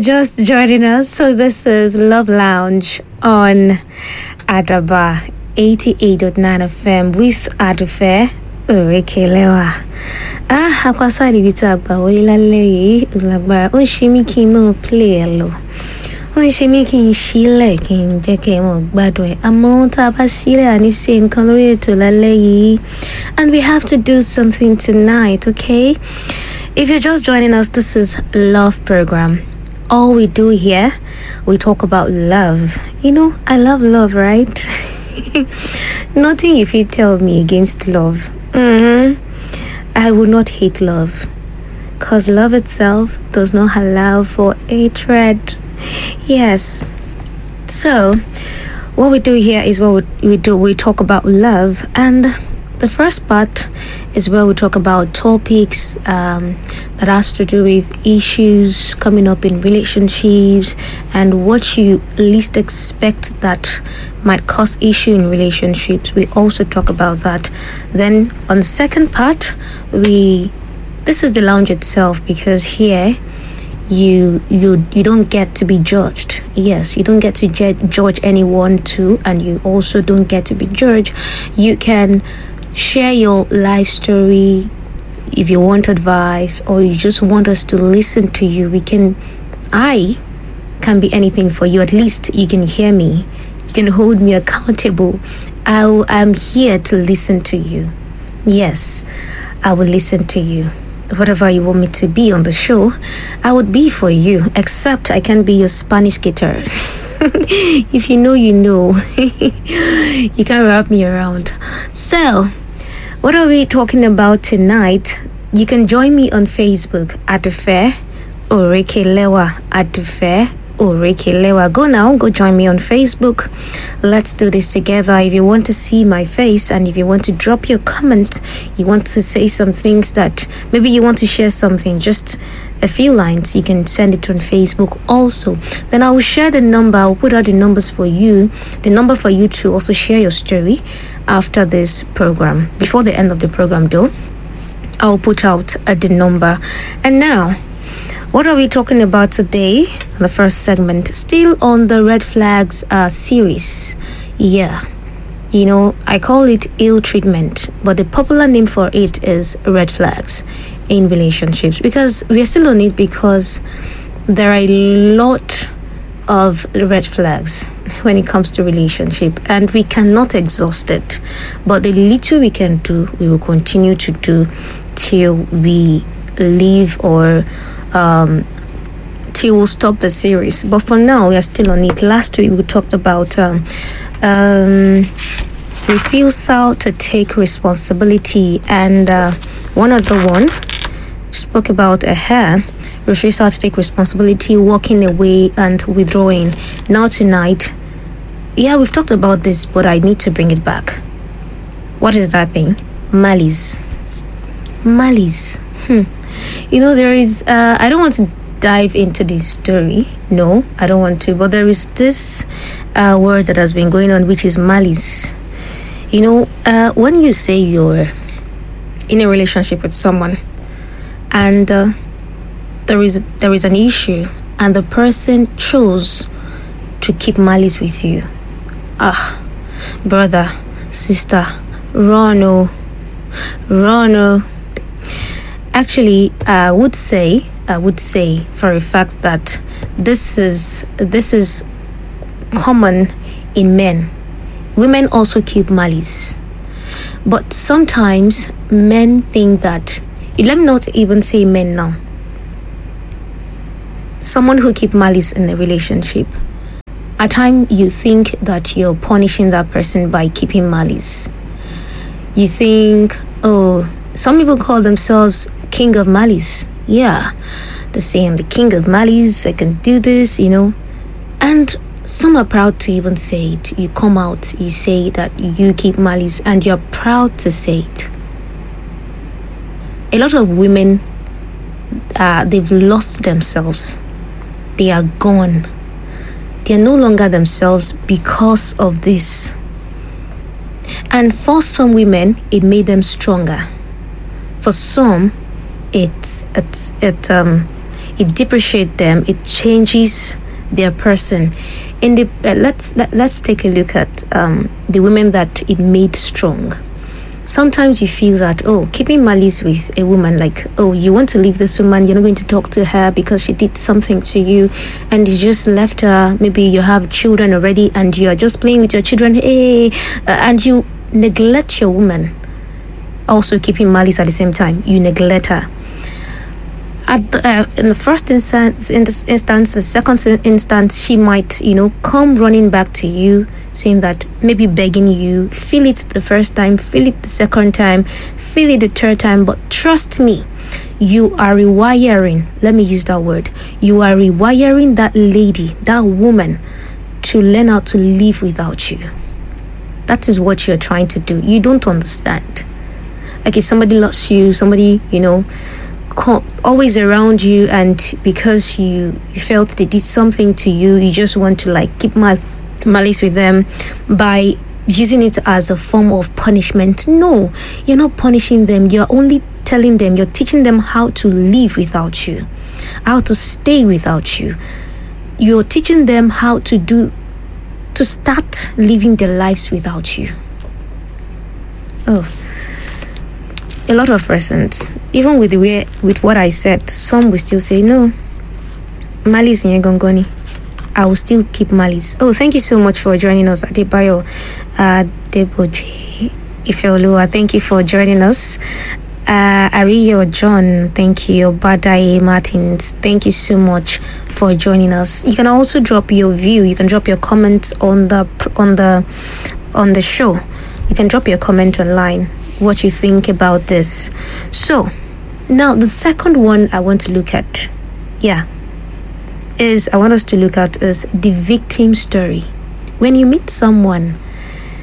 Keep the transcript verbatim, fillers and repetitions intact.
just joining us, so this is Love Lounge on Adaba eighty-eight point nine F M with Adufe Orekelewa. Ah, akwasa di biti agba wo lale yi lagbara. O ṣe mi kí n mo play ẹ lọ. O ṣe mi kí n ṣílẹ̀ kí n jẹ́ kí ẹ mọ̀ gbádùn ẹ̀. Àmọ́ tá a bá ṣílẹ̀ àní ṣe nǹkan lórí ètò lálẹ́ yìí. And we have to do something tonight, okay? If you're just joining us, this is Love Program. All we do here, we talk about love. You know, I love love, right? Nothing if you tell me against love. Mm-hmm. I will not hate love. Because love itself does not allow for hatred. Yes. So, what we do here is what we, we do. We talk about love. And the first part is where we talk about topics um, that has to do with issues coming up in relationships and what you least expect that might cause issue in relationships. We also talk about that. Then on the second part, we this is the lounge itself, because here you you you don't get to be judged. Yes, you don't get to ju- judge anyone too, and you also don't get to be judged. You can share your life story if you want advice, or you just want us to listen to you. We can I can be anything for you. At least you can hear me. You can hold me accountable. I am here to listen to you. Yes, I will listen to you. Whatever you want me to be on the show, I would be for you, except I can be your Spanish guitar. If you know, you know. You can wrap me around. So, what are we talking about tonight? You can join me on Facebook at Adufe Orekelewa. Adufe Orekelewa. Go now, go join me on Facebook. Let's do this together. If you want to see my face, and if you want to drop your comment, you want to say some things that maybe you want to share something, just a few lines, you can send it on Facebook also. Then I will share the number. I'll put out the numbers for you, the number for you to also share your story after this program. Before the end of the program though, I'll put out uh, the number. And now, what are we talking about today? The first segment, still on the red flags uh, series. Yeah, you know, I call it ill treatment, but the popular name for it is red flags in relationships, because we are still on it because there are a lot of red flags when it comes to relationship, and we cannot exhaust it. But the little we can do, we will continue to do till we leave or um till we'll stop the series. But for now, we are still on it. Last week we talked about um, um refusal to take responsibility, and uh, one other one spoke about a hair refusal to take responsibility, walking away and withdrawing. Now tonight, yeah, we've talked about this, but I need to bring it back. What is that thing? Malice. Malice. Hmm. You know, there is uh I don't want to dive into this story. No, I don't want to. But there is this uh, word that has been going on, which is malice. You know, uh, when you say you're in a relationship with someone, and uh, there is there is an issue, and the person chose to keep malice with you. Ah, brother, sister, run oh, run oh. Actually, I would say. I would say for a fact that this is this is common in men. Women also keep malice, but sometimes men think that. Let me not even say men now. Someone who keep malice in a relationship, at times you think that you're punishing that person by keeping malice. You think, oh, some people call themselves king of malice. Yeah, they say I'm the king of malice, I can do this, you know. And some are proud to even say it. You come out, you say that you keep malice, and you're proud to say it. A lot of women, uh, they've lost themselves. They are gone. They are no longer themselves because of this. And for some women, it made them stronger. For some, It's it's it um it depreciates them, it changes their person. In the uh, let's let, let's take a look at um, the women that it made strong. Sometimes you feel that, oh, keeping malice with a woman, like, oh, you want to leave this woman, you're not going to talk to her because she did something to you, and you just left her. Maybe you have children already and you are just playing with your children, hey, uh, and you neglect your woman. Also keeping malice at the same time, you neglect her. At the, uh, in the first instance, in this instance, the second instance, she might, you know, come running back to you, saying that, maybe begging you, feel it the first time, feel it the second time, feel it the third time. But trust me, you are rewiring. Let me use that word. You are rewiring that lady, that woman, to learn how to live without you. That is what you're trying to do. You don't understand. Like, if somebody loves you, somebody, you know, always around you, and because you, you felt they did something to you, you just want to like keep mal- malice with them by using it as a form of punishment. No, you're not punishing them. You're only telling them, you're teaching them how to live without you, how to stay without you. You're teaching them how to do to start living their lives without you. Oh, a lot of persons, even with the way, with what I said, some will still say, no, malice in gongoni, I will still keep malice. Oh, thank you so much for joining us, Adebayo uh, Deboje Ifeoluwa. Thank you for joining us. Uh, Ariyo John, thank you. Badaye Martins, thank you so much for joining us. You can also drop your view. You can drop your comments on the on the on the show. You can drop your comment online, what you think about this. So now the second one I want to look at, yeah, is I want us to look at is the victim story. When you meet someone